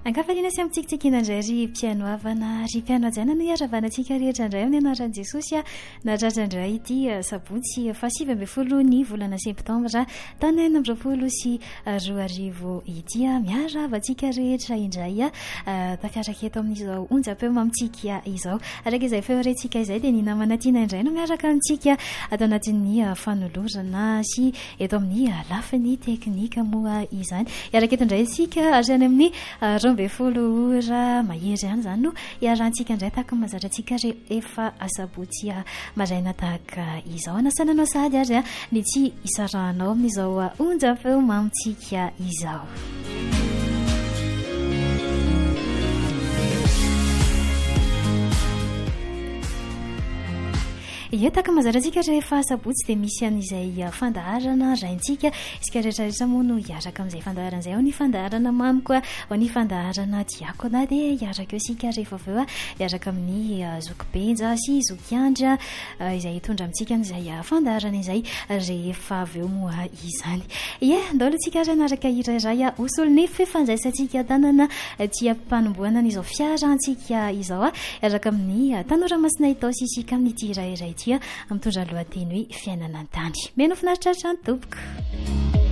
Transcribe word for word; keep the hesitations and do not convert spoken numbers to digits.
Ankafaliana sy amintsikitsikina indray ry mpiaino havana ry mpiaino ajaina no hiaravanantsika rehetra indray amin'ny anaran'i Jesosy a nadratra indray ity sabotsy fasivy ambin'ny folo ny volana septambra taona enina amby roapolo sy roa arivo ity a miaravantsika rehetra indray a tafiaraka eto amin'izao onjam-peo mamitsika izao araka izay feorentsika izay dia ny namana tiana indray no miaraka amintsika atao anatin'ny fanolorana sy eto amin'ny lafiny teknika moa izany iaraka eto indray isika ary any amin'ny be folo ora mahery ihany izany no iarahantsika indray tahaka mahazatra antsika rehefa asabotsy maraina tahaka izao anasananao sady ary a ny tsy isarahanao amin'izao onjam-peo mamitsika izao. Ia tahaka mahazatra antsika rehefa sabotsy dia misy an'izay fandaharana raintsika isika rehetrarehetra moa no hiaraka amin'izay fandaharana izay ao ny fandaharana mamy koa ao ny fandaharana diakona dia hiaraka eo isika rehefa avy eo a hiaraka amin'ny zokibenja sy zokiandry izay hitondra amintsika n'izay fandaharana izay rehefa avy eo moa izany. Ia ndalo antsika ary anaraka irairay osolo ny fifandraisantsika tanana tia mpanomboana n'izao fiarantsika izao a hiaraka amin'ny tanora masina itao sy isika amin'ny ity irairay tia mitondra lohateny hoe fiainana an-tany. Meno finaritraritra ny tompoko.